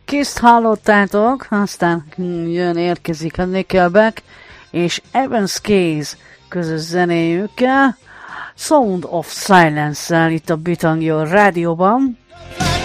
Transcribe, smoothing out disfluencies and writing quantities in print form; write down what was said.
Kiss-t hallottátok, aztán érkezik a Nickelback és Evans Case közös zenéjükkel, Sound of Silence-szel itt a Beat on Your rádióban.